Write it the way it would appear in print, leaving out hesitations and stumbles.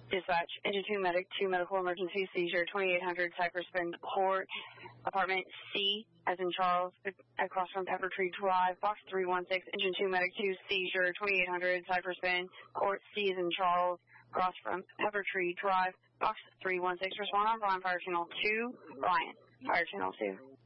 Dispatch, Engine 2 Medic, 2 Medical Emergency Seizure, 2800 Cypress Bend Court, Apartment C, as in Charles, across from Pepper Tree Drive, Box 316, Engine 2 Medic, 2 Seizure, 2800 Cypress Bend Court, C as in Charles, across from Pepper Tree Drive, Box 316. Respond on Fire Channel 2, Ryan, Fire Channel 2.